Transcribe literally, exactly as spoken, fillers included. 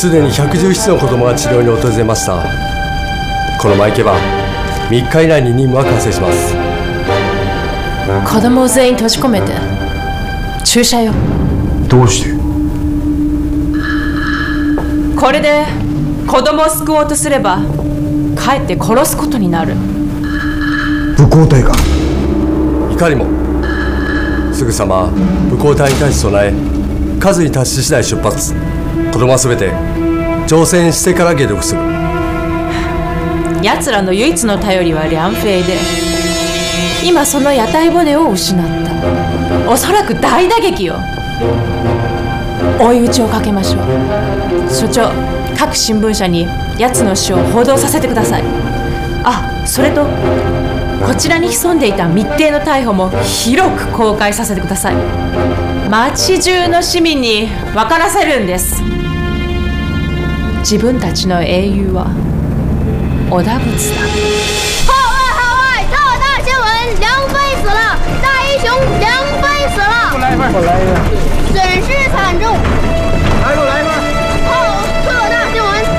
すでにひゃくじゅうななの子供が治療に訪れました。このままいけばみっか以内に任務は完成します。 子供を全員閉じ込めて注射よ。 どうして？ これで子供を救おうとすればかえって殺すことになる。 武功隊か？ いかにも。すぐさま武功隊に対し備え、数に達し次第出発。子供は全て乗船してから解毒する。 奴らの唯一の頼りは両兵で、今その屋台骨を失った。おそらく大打撃よ。追い打ちをかけましょう。所長、各新聞社に奴の死を報道させてください。あ、それとこちらに潜んでいた密偵の逮捕も広く公開させてください。町中の市民に分からせるんです。自分たちの英雄は織田仏だ。は